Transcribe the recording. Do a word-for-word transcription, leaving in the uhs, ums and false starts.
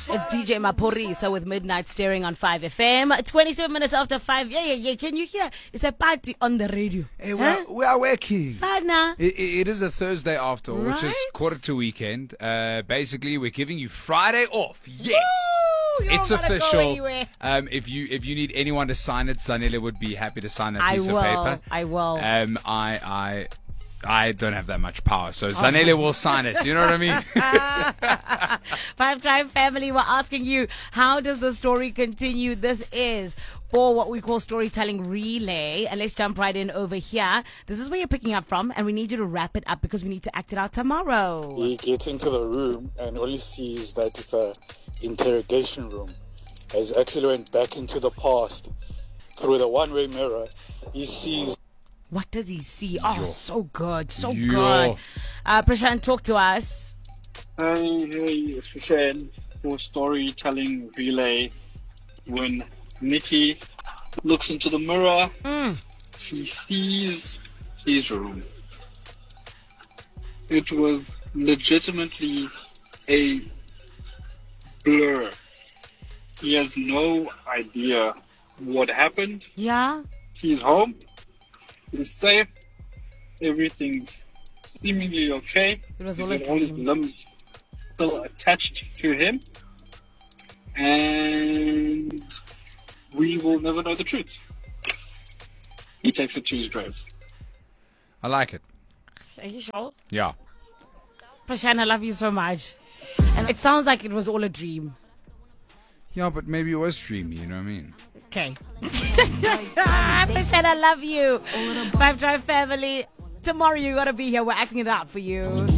It's D J Maphorisa with Midnight Staring on five F M. twenty-seven minutes after five. Yeah, yeah, yeah. Can you hear? It's a party on the radio. Hey, we, huh? are, we are working. Sana. It, it is a Thursday after, all, which is Right. quarter to weekend. Uh, basically, we're giving you Friday off. Yes. Woo! You It's don't gotta go official. anywhere. Um, if you if you need anyone to sign it, Zanele would be happy to sign that I piece will. of paper. I will. Um, I I I don't have that much power, so Zanele will sign it. You know what I mean? Five Tribe family, we're asking you, how does the story continue? This is for what we call storytelling relay. And let's jump right in over here. This is where you're picking up from, and we need you to wrap it up because we need to act it out tomorrow. He gets into the room and all he sees that it's a interrogation room. He's actually went back into the past through the one-way mirror. He sees. What does he see? Oh, Yo. so good, so Yo. good. Uh, Prashant, talk to us. Hi, hey, it's Prashant for storytelling relay. When Nikki looks into the mirror, Mm. she sees his room. It was legitimately a blur. He has no idea what happened. Yeah? He's home. He's safe. Everything's seemingly okay. It was He's all a got all his dream. limbs still attached to him. And we will never know the truth. He takes it to his grave. I like it. Are you sure? Yeah. Prashant, I love you so much. And it sounds like it was all a dream. Yeah, but maybe it was dreamy. You know what I mean? Okay. Prashant, I love you. Five Tribe family. Tomorrow you gotta be here. We're acting it out for you.